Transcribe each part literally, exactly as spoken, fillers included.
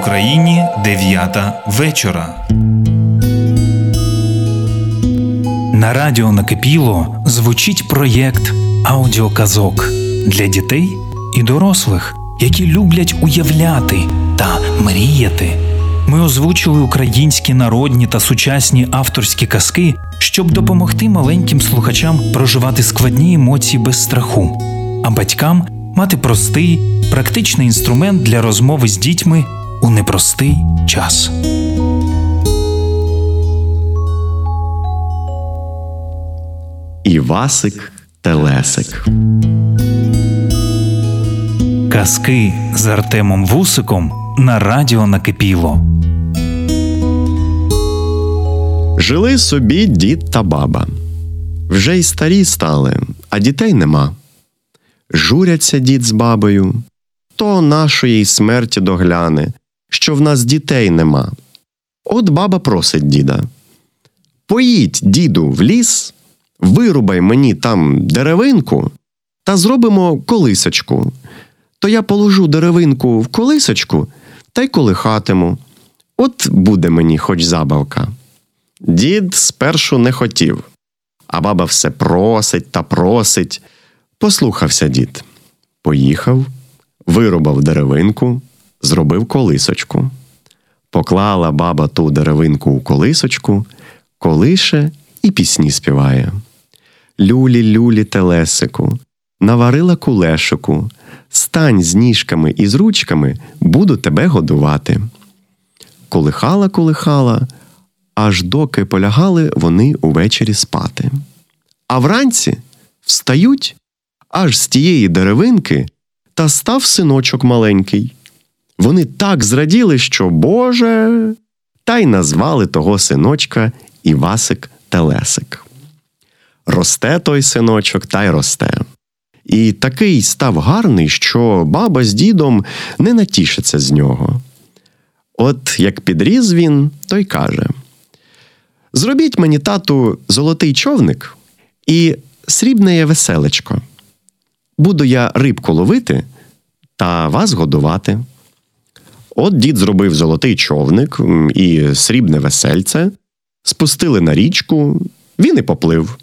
В Україні дев'ята вечора. На радіо Накипіло звучить проєкт аудіоказок для дітей і дорослих, які люблять уявляти та мріяти. Ми озвучили українські народні та сучасні авторські казки, щоб допомогти маленьким слухачам проживати складні емоції без страху, а батькам мати простий, практичний інструмент для розмови з дітьми у непростий час. Івасик Телесик. Казки з Артемом Вусиком на радіо Накипіло. Жили собі дід та баба. Вже й старі стали, а дітей нема. Журяться дід з бабою. То нашої смерті догляне, що в нас дітей нема. От баба просить діда: поїдь, діду, в ліс, вирубай мені там деревинку та зробимо колисочку. То я положу деревинку в колисочку та й колихатиму. От буде мені хоч забавка. Дід спершу не хотів, а баба все просить та просить. Послухався дід. Поїхав, вирубав деревинку, зробив колисочку. Поклала баба ту деревинку у колисочку, колише і пісні співає. Люлі-люлі телесику, наварила кулешику, стань з ніжками і з ручками, буду тебе годувати. Колихала-колихала, аж доки полягали вони увечері спати. А вранці встають, аж з тієї деревинки та став синочок маленький. Вони так зраділи, що, Боже, та й назвали того синочка Івасик Телесик. Росте той синочок та й росте. І такий став гарний, що баба з дідом не натішиться з нього. От як підріс він, то й каже: зробіть мені, тату, золотий човник і срібне веселечко. Буду я рибку ловити та вас годувати. От дід зробив золотий човник і срібне весельце, спустили на річку, він і поплив.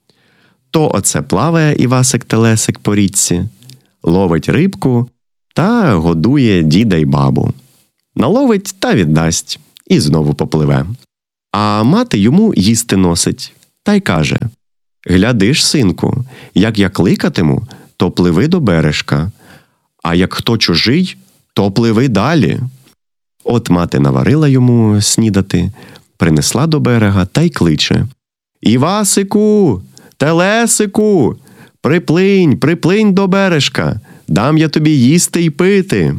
То оце плаває Івасик Телесик по річці, ловить рибку та годує діда й бабу. Наловить та віддасть, і знову попливе. А мати йому їсти носить, та й каже: гляди ж, синку, як я кликатиму, то пливи до бережка, а як хто чужий, то пливи далі. От мати наварила йому снідати, принесла до берега та й кличе: Івасику, Телесику, приплинь, приплинь до бережка, дам я тобі їсти й пити.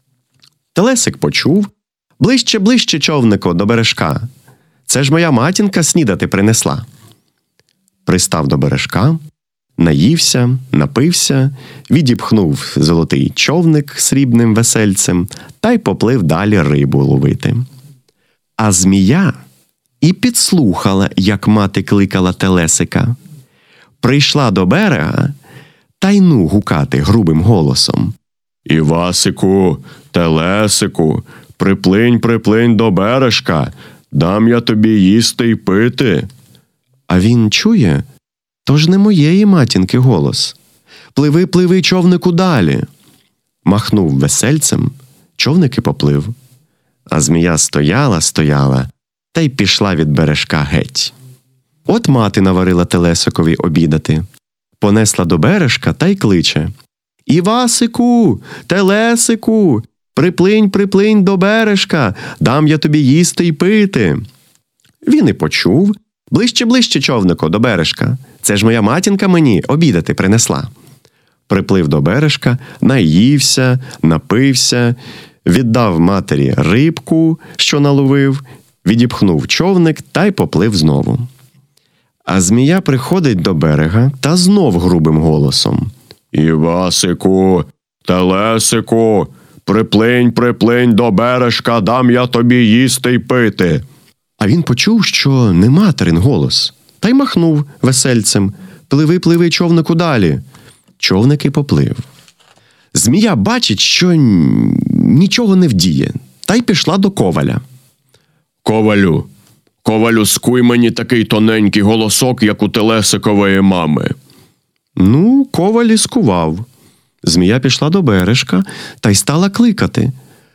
Телесик почув: ближче, ближче, човнико, до бережка. Це ж моя матінка снідати принесла. Пристав до бережка, наївся, напився, відіпхнув золотий човник срібним весельцем та й поплив далі рибу ловити. А змія і підслухала, як мати кликала Телесика. Прийшла до берега та й ну гукати грубим голосом: Івасику, Телесику, приплинь, приплинь до бережка, дам я тобі їсти й пити. А він чує: то ж не моєї матінки голос. Пливи, пливи, човнику, далі. Махнув весельцем, човник і поплив. А змія стояла, стояла, та й пішла від бережка геть. От мати наварила Телесикові обідати. Понесла до бережка та й кличе: Івасику, Телесику, приплинь, приплинь до бережка, дам я тобі їсти й пити. Він і почув: ближче, ближче, човнико, до бережка. Це ж моя матінка мені обідати принесла. Приплив до бережка, наївся, напився, віддав матері рибку, що наловив, відіпхнув човник та й поплив знову. А змія приходить до берега та знов грубим голосом: Івасику, Телесику, приплинь, приплинь до бережка, дам я тобі їсти й пити. А він почув, що не материн голос, та й махнув весельцем: пливи, пливи, човнику, далі. Човник і поплив. Змія бачить, що нічого не вдіє, та й пішла до коваля. «Ковалю, ковалю, скуй мені такий тоненький голосок, як у телесикової мами». Ну, коваль і скував. Змія пішла до бережка та й стала кликати.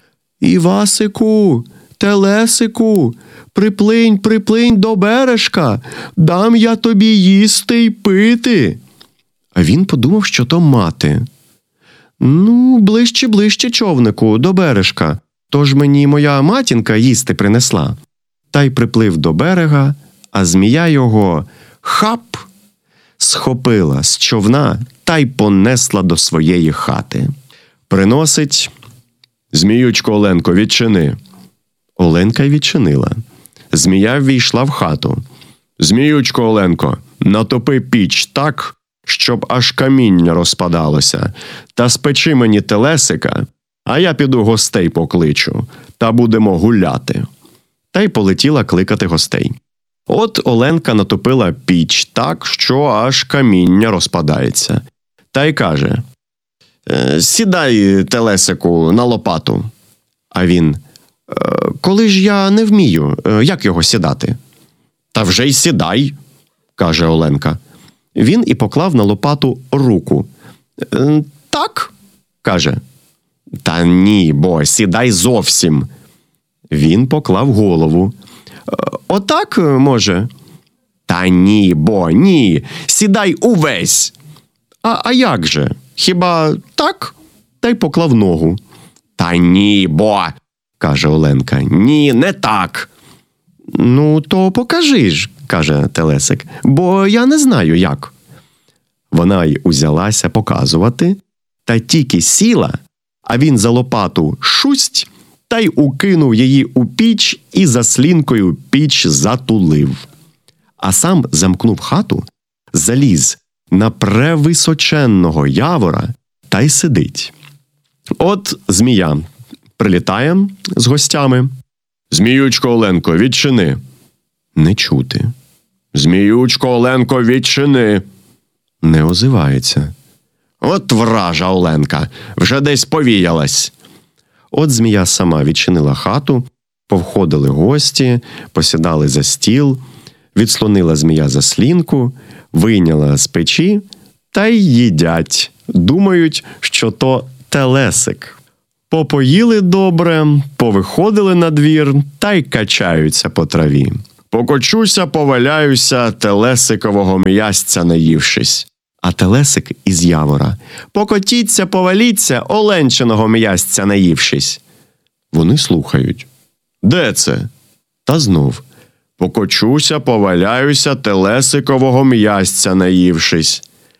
«Івасику, телесику, приплинь, приплинь до бережка, дам я тобі їсти й пити». А він подумав, що то мати. «Ну, ближче, ближче, човнику, до бережка, тож мені моя матінка їсти принесла». Та й приплив до берега, а змія його хап схопила з човна та й понесла до своєї хати. Приносить: «Зміючко, Оленко, відчини». Оленка й відчинила. Змія ввійшла в хату. «Зміючко, Оленко, натопи піч так, щоб аж каміння розпадалося, та спечи мені телесика, а я піду гостей покличу, та будемо гуляти». Та й полетіла кликати гостей. От Оленка натопила піч так, що аж каміння розпадається. Та й каже: «Сідай, телесику, на лопату». А він: «Коли ж я не вмію, як його сідати?» «Та вже й сідай», – каже Оленка. Він і поклав на лопату руку. «Так», – каже. «Та ні, бо сідай зовсім». Він поклав голову. «Отак, може?» «Та ні, бо, ні, сідай увесь». «А, а як же? Хіба так?» Та й поклав ногу. «Та ні, бо», – каже Оленка, – «ні, не так». «Ну, то покажи ж», – каже телесик, – «бо я не знаю, як». Вона й узялася показувати, та тільки сіла, а він за лопату шусть, та й укинув її у піч і заслінкою піч затулив. А сам замкнув хату, заліз на превисоченного явора та й сидить. От змія прилітає з гостями. «Зміючко, Оленко, відчини». Не чути. «Зміючко, Оленко, відчини». Не озивається. От вража Оленка, вже десь повіялась. От змія сама відчинила хату, повходили гості, посідали за стіл, відслонила змія заслінку, вийняла з печі та й їдять. Думають, що то телесик. Попоїли добре, повиходили на двір та й качаються по траві. «Покочуся, поваляюся, телесикового м'ясця наївшись». А телесик із явора: «Покотіться, поваліться, оленчиного м'ясця наївшись». Вони слухають. «Де це?» Та знов: «Покочуся, поваляюся, телесикового м'ясця наївшись».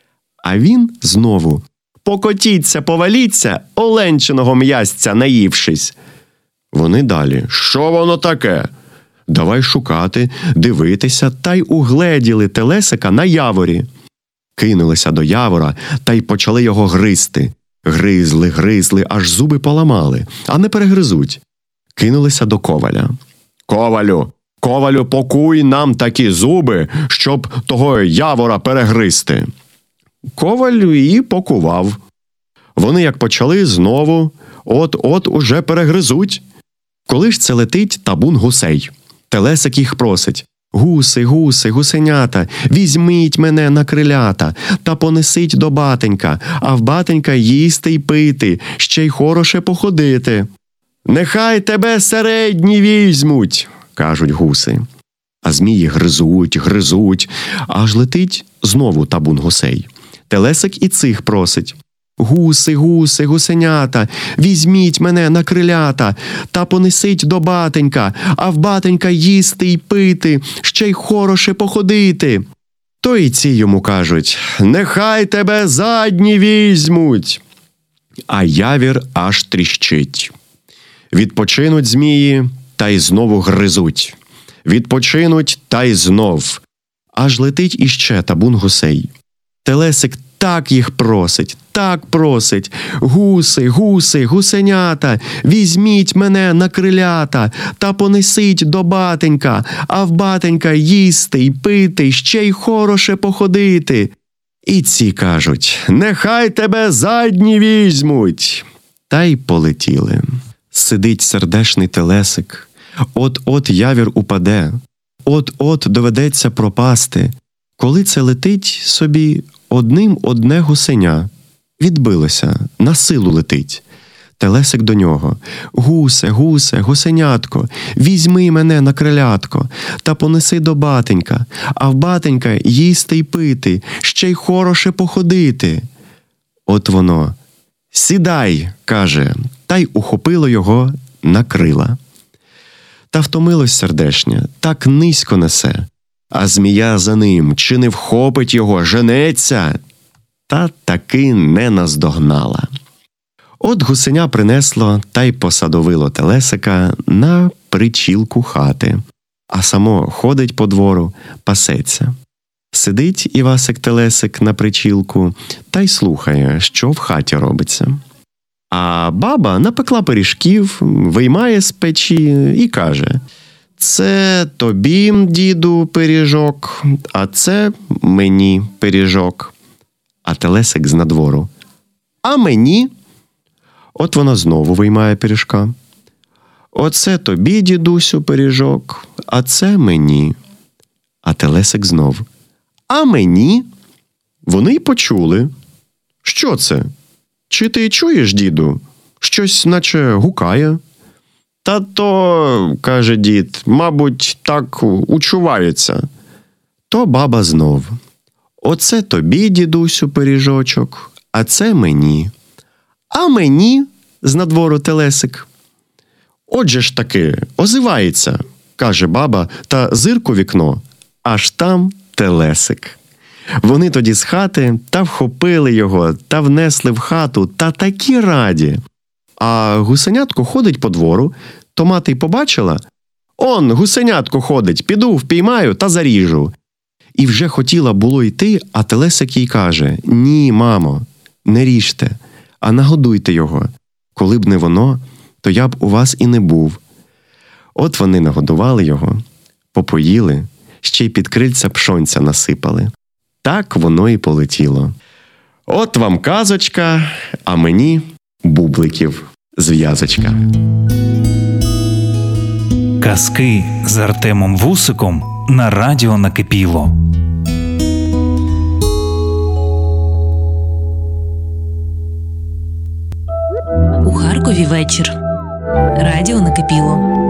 А він знову: «Покотіться, поваліться, оленчиного м'ясця наївшись». Вони далі: «Що воно таке?» Давай шукати, дивитися, та й угледіли телесика на яворі. Кинулися до явора та й почали його гризти. Гризли, гризли, аж зуби поламали, а не перегризуть. Кинулися до коваля. «Ковалю, ковалю, покуй нам такі зуби, щоб того явора перегризти». Коваль і покував. Вони як почали знову, от-от уже перегризуть. Коли ж це летить табун гусей. Телесик їх просить: «Гуси, гуси, гусенята, візьміть мене на крилята та понесіть до батенька, а в батенька їсти й пити, ще й хороше походити». «Нехай тебе середні візьмуть», – кажуть гуси. А змії гризуть, гризуть, аж летить знову табун гусей. Телесик і цих просить: «Гуси, гуси, гусенята, візьміть мене на крилята та понесіть до батенька, а в батенька їсти й пити, ще й хороше походити». То й ці йому кажуть: «Нехай тебе задні візьмуть». А явір аж тріщить. Відпочинуть змії, та й знову гризуть. Відпочинуть, та й знов. Аж летить іще табун гусей. Телесик так їх просить, так просить: «Гуси, гуси, гусенята, візьміть мене на крилята та понесіть до батенька, а в батенька їсти й пити, ще й хороше походити». І ці кажуть: «Нехай тебе задні візьмуть». Та й полетіли. Сидить сердешний телесик, от-от явір упаде, от-от доведеться пропасти, коли це летить собі одним одне гусеня. Відбилося, на силу летить. Телесик до нього: «Гусе, гусе, гусенятко, візьми мене на крилятко та понеси до батенька, а в батенька їсти й пити, ще й хороше походити». От воно: «Сідай», каже, та й ухопило його на крила. Та втомилось сердешня, так низько несе, а змія за ним, чи не вхопить його, женеться, та таки не наздогнала. От гусеня принесло та й посадовило телесика на причілку хати, а само ходить по двору, пасеться. Сидить Івасик-телесик на причілку та й слухає, що в хаті робиться. А баба напекла пиріжків, виймає з печі і каже: «Це тобі, діду, пиріжок, а це мені пиріжок». А телесик з надвору: «А мені?» От вона знову виймає пиріжка. «Оце тобі, дідусю, пиріжок, а це мені». А телесик знов: «А мені?» Вони й почули. «Що це? Чи ти чуєш, діду? Щось наче гукає». «Та то, – каже дід, – мабуть, так учувається». То баба знов: «Оце тобі, дідусю, пиріжочок, а це мені». «А мені?» – з надвору телесик. «Отже ж таки, озивається», – каже баба, та зирк у вікно, аж там телесик. Вони тоді з хати та вхопили його, та внесли в хату, та такі раді. А гусенятко ходить по двору, то мати й побачила: «Он, гусенятко ходить, піду, впіймаю та заріжу». І вже хотіла було йти, а телесик їй каже: «Ні, мамо, не ріжте, а нагодуйте його. Коли б не воно, то я б у вас і не був». От вони нагодували його, попоїли, ще й під крильця пшонця насипали. Так воно і полетіло. От вам казочка, а мені бубликів зв'язочка. Казки з Артемом Вусиком на радіо Накипіло. У Харкові вечір. Радіо Накипіло.